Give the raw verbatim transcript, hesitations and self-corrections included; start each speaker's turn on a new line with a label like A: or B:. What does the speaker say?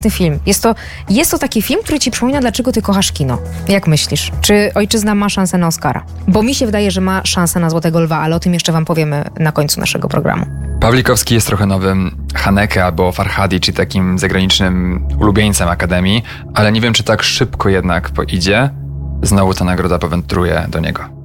A: film. Jest to, jest to taki film, który ci przypomina, dlaczego ty kochasz kino. Jak myślisz? Czy Ojczyzna ma szansę na Oscara? Bo mi się wydaje, że ma szansę na Złotego Lwa, ale o tym jeszcze wam powiemy na końcu naszego programu.
B: Pawlikowski jest trochę nowym Haneke albo Farhadi, czy takim zagranicznym ulubieńcem Akademii, ale nie wiem, czy tak szybko jednak poidzie. Znowu ta nagroda powędruje do niego.